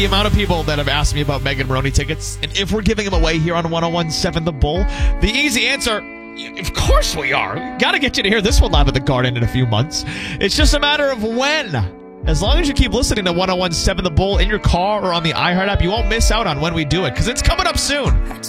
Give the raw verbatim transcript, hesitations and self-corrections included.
The amount of people that have asked me about Megan Maroney tickets and if we're giving them away here on one oh one point seven The Bull, the easy answer, of course we are. Got to get you to hear this one live at the Garden in a few months. It's just a matter of when. As long as you keep listening to one oh one point seven The Bull in your car or on the iHeart app, you won't miss out on when we do it because it's coming up soon.